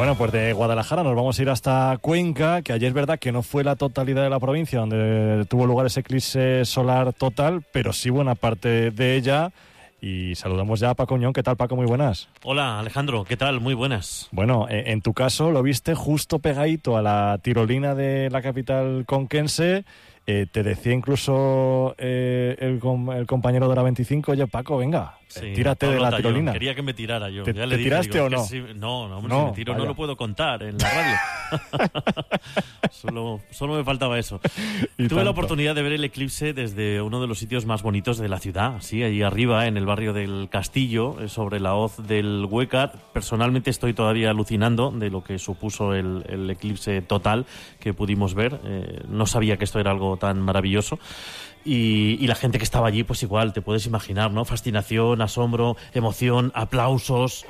Bueno, pues de Guadalajara nos vamos a ir hasta Cuenca, que ayer es verdad que no fue la totalidad de la provincia donde tuvo lugar ese eclipse solar total, pero sí buena parte de ella. Y saludamos ya a Paco Uñón. ¿Qué tal, Paco? Muy buenas. Hola, Alejandro. ¿Qué tal? Muy buenas. Bueno, en tu caso lo viste justo pegadito a la tirolina de la capital conquense. Te decía incluso el compañero de la 25, oye, Paco, venga, sí, tírate Pablo de la Tallón. tirolina. Quería que me tirara yo. ¿Te le dije, tiraste o no? Sí. No, no, si me tiro no lo puedo contar en la radio. solo me faltaba eso. Tuve la oportunidad de ver el eclipse desde uno de los sitios más bonitos de la ciudad, sí, ahí arriba, en el barrio del Castillo, sobre la hoz del Huécar. Personalmente estoy todavía alucinando de lo que supuso el eclipse total que pudimos ver. No sabía que esto era algo tan maravilloso. Y la gente que estaba allí, pues igual, te puedes imaginar, ¿no? Fascinación, asombro, emoción, aplausos.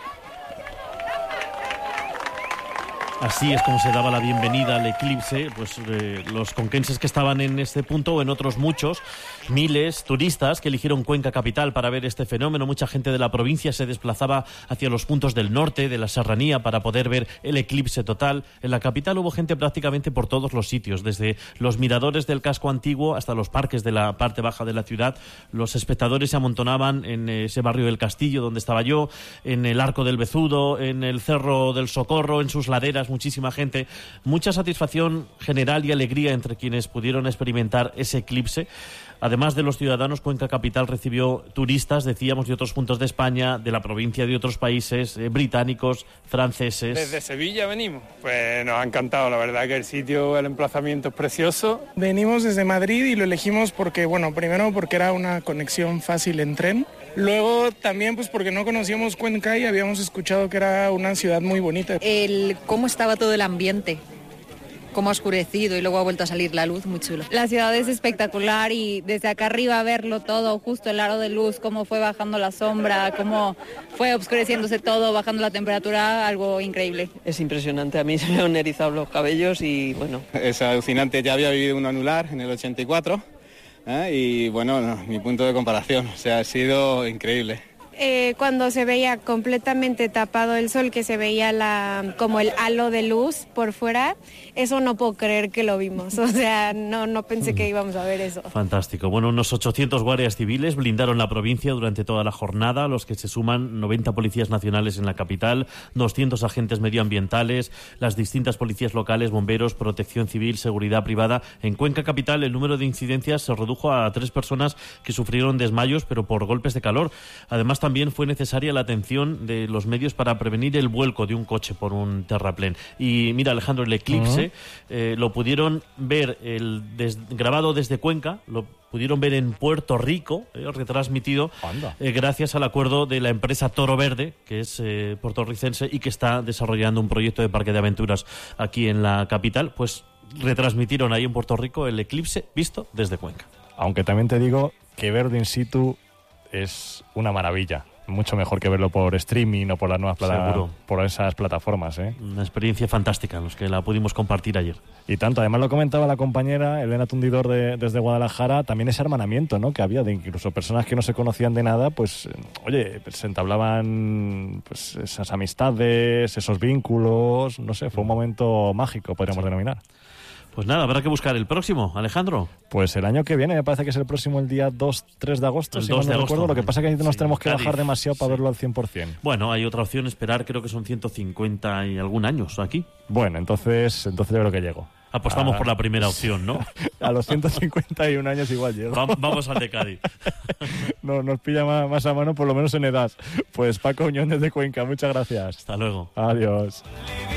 Así es como se daba la bienvenida al eclipse, pues los conquenses que estaban en este punto o en otros muchos, miles turistas que eligieron Cuenca capital para ver este fenómeno. Mucha gente de la provincia se desplazaba hacia los puntos del norte, de la serranía, para poder ver el eclipse total. En la capital hubo gente prácticamente por todos los sitios, desde los miradores del casco antiguo hasta los parques de la parte baja de la ciudad. Los espectadores se amontonaban en ese barrio del Castillo donde estaba yo, en el Arco del Bezudo, en el Cerro del Socorro, en sus laderas. Muchísima gente, mucha satisfacción general y alegría entre quienes pudieron experimentar ese eclipse. Además de los ciudadanos, Cuenca capital recibió turistas, decíamos, de otros puntos de España, de la provincia, de otros países, británicos, franceses. Desde Sevilla venimos. Pues nos ha encantado, la verdad que el sitio, el emplazamiento es precioso. Venimos desde Madrid y lo elegimos porque, bueno, primero porque era una conexión fácil en tren. Luego también pues porque no conocíamos Cuenca y habíamos escuchado que era una ciudad muy bonita. Cómo estaba todo el ambiente, cómo ha oscurecido y luego ha vuelto a salir la luz, muy chulo. La ciudad es espectacular y desde acá arriba verlo todo, justo el aro de luz, cómo fue bajando la sombra, cómo fue oscureciéndose todo, bajando la temperatura, algo increíble. Es impresionante, a mí se me han erizado los cabellos y bueno. Es alucinante, ya había vivido un anular en el 84. Y bueno, no, mi punto de comparación, o sea, ha sido increíble. Cuando se veía completamente tapado el sol, que se veía como el halo de luz por fuera, eso no puedo creer que lo vimos, o sea, no pensé que íbamos a ver eso. Fantástico. Bueno, unos 800 guardias civiles blindaron la provincia durante toda la jornada, a los que se suman 90 policías nacionales en la capital, 200 agentes medioambientales, las distintas policías locales, bomberos, protección civil, seguridad privada. En Cuenca capital el número de incidencias se redujo a 3 personas que sufrieron desmayos, pero por golpes de calor. Además, también fue necesaria la atención de los medios para prevenir el vuelco de un coche por un terraplén. Y mira, Alejandro, el eclipse lo pudieron ver grabado desde Cuenca, lo pudieron ver en Puerto Rico, retransmitido, gracias al acuerdo de la empresa Toro Verde, que es puertorricense y que está desarrollando un proyecto de parque de aventuras aquí en la capital. Pues retransmitieron ahí en Puerto Rico el eclipse visto desde Cuenca. Aunque también te digo que verlo in situ es una maravilla, mucho mejor que verlo por streaming o por las nuevas por esas plataformas, ¿eh? Una experiencia fantástica, los que la pudimos compartir ayer. Y tanto, además lo comentaba la compañera Elena Tundidor desde Guadalajara, también ese hermanamiento, ¿no?, que había de incluso personas que no se conocían de nada, pues oye, se entablaban pues esas amistades, esos vínculos, no sé, fue un momento mágico, podríamos denominar. Pues nada, habrá que buscar el próximo, Alejandro. Pues el año que viene, me parece que es el próximo, el día 2-3 de agosto, el si 2 no de recuerdo. agosto. Lo que pasa es que nos tenemos que Cádiz, bajar demasiado para verlo al 100%. Bueno, hay otra opción, esperar, creo que son 150 y algún años aquí. Bueno, entonces yo creo que llego. Apostamos por la primera opción, ¿no? A los 151 años igual llego. Vamos al de Cádiz. No, nos pilla más a mano, por lo menos en edad. Pues Paco Uñón desde Cuenca, muchas gracias. Hasta luego. Adiós.